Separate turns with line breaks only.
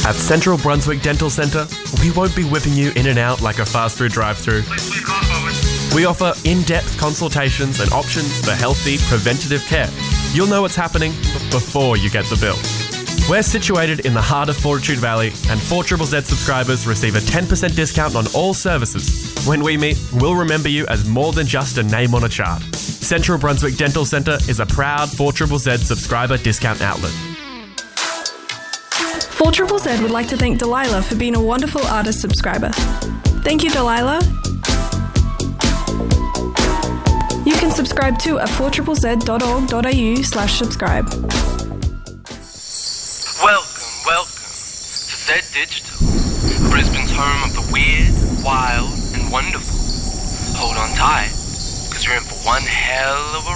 At Central Brunswick Dental Centre, we won't be whipping you in and out like a fast food drive-thru. We offer in-depth consultations and options for healthy, preventative care. You'll know what's happening before you get the bill. We're situated in the heart of Fortitude Valley, and 4ZZZ subscribers receive a 10% discount on all services. When we meet, we'll remember you as more than just a name on a chart. Central Brunswick Dental Centre is a proud 4ZZZ subscriber discount outlet.
4ZZZ would like to thank Delilah for being a wonderful artist subscriber. Thank you, Delilah. You can subscribe too at 4ZZZ.org.au/subscribe.
Welcome to Z Digital, Brisbane's home of the weird, wild and wonderful. Hold on tight, because you're in for one hell of a